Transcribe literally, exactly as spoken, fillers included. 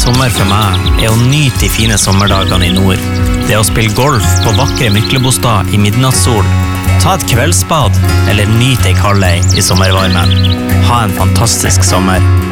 Sommer for meg er å nyte de fine sommerdagene i nord. Det å spille golf på vakre Myklebostad i midnattssol, ta et kveldsbad eller nyte ei kald ei i sommervarmen. Ha en fantastisk sommer.